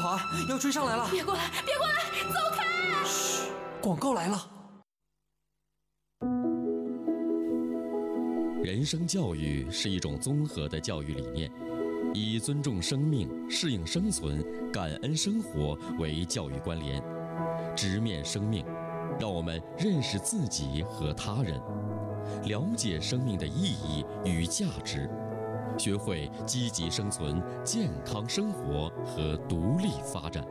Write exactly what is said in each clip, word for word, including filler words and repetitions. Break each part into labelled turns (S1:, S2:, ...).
S1: 团要追上来了！
S2: 别过来，别过来，走开！
S1: 嘘，广告来了。
S3: 人生教育是一种综合的教育理念，以尊重生命、适应生存、感恩生活为教育关联。直面生命，让我们认识自己和他人，了解生命的意义与价值，学会积极生存、健康生活和独立发展。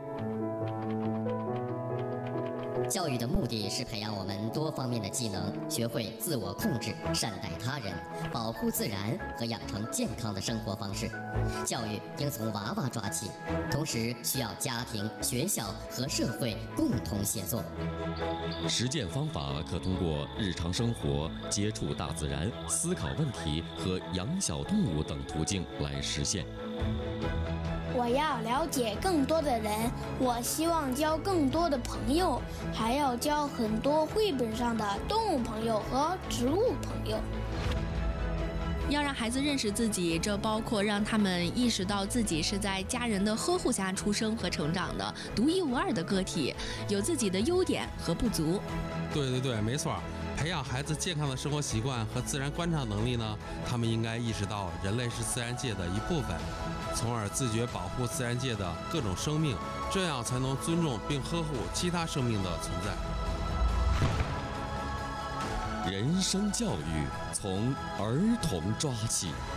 S4: 教育的目的是培养我们多方面的技能，学会自我控制、善待他人、保护自然和养成健康的生活方式。教育应从娃娃抓起，同时需要家庭、学校和社会共同协作。
S3: 实践方法可通过日常生活、接触大自然、思考问题和养小动物等途径来实现。
S5: 我要了解更多的人，我希望交更多的朋友，还要交很多绘本上的动物朋友和植物朋友。
S2: 要让孩子认识自己，这包括让他们意识到自己是在家人的呵护下出生和成长的独一无二的个体，有自己的优点和不足。
S6: 对对对，没错。培养孩子健康的生活习惯和自然观察能力呢，他们应该意识到人类是自然界的一部分，从而自觉保护自然界的各种生命，这样才能尊重并呵护其他生命的存在。
S3: 人生教育从儿童抓起。